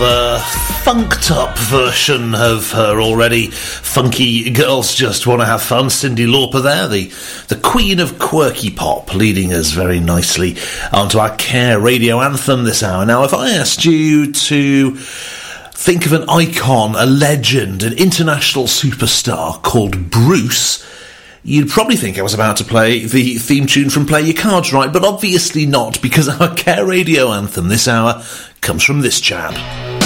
Funked up version of her already funky Girls Just Want to Have Fun. Cyndi Lauper there, the queen of quirky pop, leading us very nicely onto our Care radio anthem this hour. Now, if I asked you to think of an icon, a legend, an international superstar called Bruce, you'd probably think I was about to play the theme tune from Play Your Cards Right, but obviously not, because our Care radio anthem this hour comes from this chap.